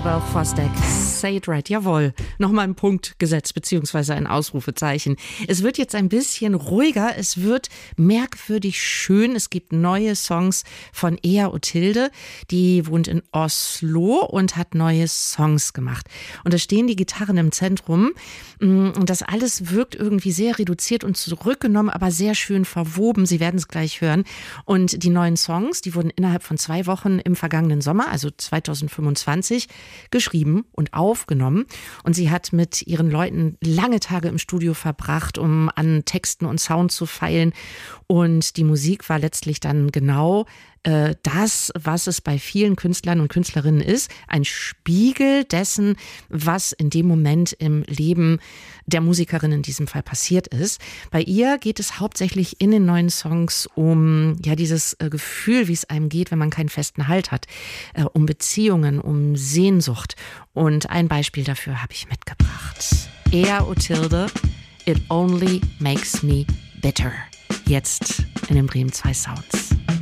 Annabelle Fosdeck, Say It Right, jawohl. Nochmal ein Punkt gesetzt, beziehungsweise ein Ausrufezeichen. Es wird jetzt ein bisschen ruhiger, es wird merkwürdig schön. Es gibt neue Songs von Ea Othilde, die wohnt in Oslo und hat neue Songs gemacht. Und da stehen die Gitarren im Zentrum und das alles wirkt irgendwie sehr reduziert und zurückgenommen, aber sehr schön verwoben. Sie werden es gleich hören. Und die neuen Songs, die wurden innerhalb von 2 Wochen im vergangenen Sommer, also 2025, geschrieben und aufgenommen. Und sie hat mit ihren Leuten lange Tage im Studio verbracht, um an Texten und Sound zu feilen. Und die Musik war letztlich dann genau das, was es bei vielen Künstlern und Künstlerinnen ist, ein Spiegel dessen, was in dem Moment im Leben der Musikerin in diesem Fall passiert ist. Bei ihr geht es hauptsächlich in den neuen Songs um dieses Gefühl, wie es einem geht, wenn man keinen festen Halt hat, um Beziehungen, um Sehnsucht. Und ein Beispiel dafür habe ich mitgebracht. Ea Othilde, It Only Makes Me Better. Jetzt in den Bremen 2 Sounds.